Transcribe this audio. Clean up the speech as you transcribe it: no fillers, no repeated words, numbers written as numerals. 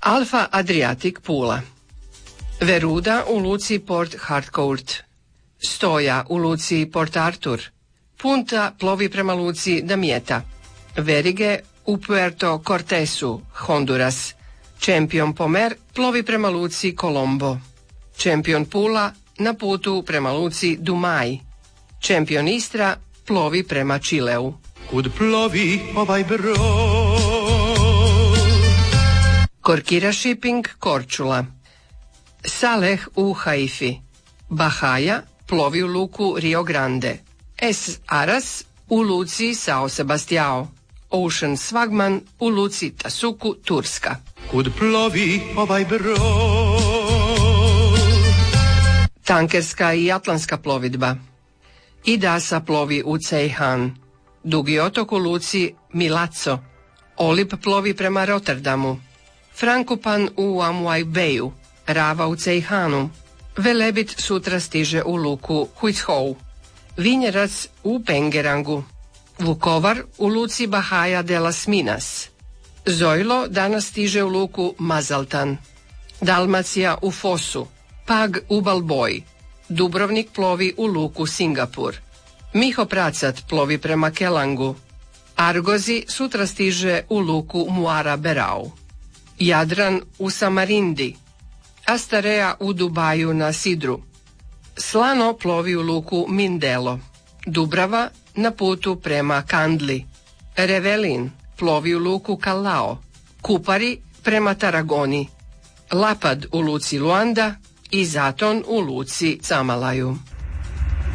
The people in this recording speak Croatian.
Alfa Adriatic Pula, Veruda u luci Port Harcourt, Stoja u luci Port Arthur, Punta plovi prema luci Damietta, Verige u Puerto Cortesu, Honduras, Champion Pomer plovi prema luci Colombo, Champion Pula na putu prema luci Dumai, Champion Istra plovi prema Čileu. Kud plovi ovaj brod? Korkira Shipping Korčula, Saleh u Haifi, Bahaja plovi u luku Rio Grande, S. Aras u luci São Sebastião, Ocean Swagman u luci Tasuku, Turska. Kud plovi ovaj brod? Tankerska i atlantska plovidba. Idasa plovi u Ceyhan, Dugi otok u luci Milazzo, Olib plovi prema Rotterdamu, Frankopan u Amuai Bayu, Rava u Ceyhanu, Velebit sutra stiže u luku Huizhou, Vinjerac u Pengerangu, Vukovar u luci Bahaja de las Minas, Zojlo danas stiže u luku Mazaltan, Dalmacija u Fosu, Pag u Balboji, Dubrovnik plovi u luku Singapur, Miho Pracat plovi prema Kelangu, Argozi sutra stiže u luku Muara Berau, Jadran u Samarindi, Astarea u Dubaju na Sidru, Slano plovi u luku Mindelo, Dubrava na putu prema Kandli, Revelin plovi u luku Callao, Kupari prema Taragoni, Lapad u luci Luanda i Zaton u luci Camalaju.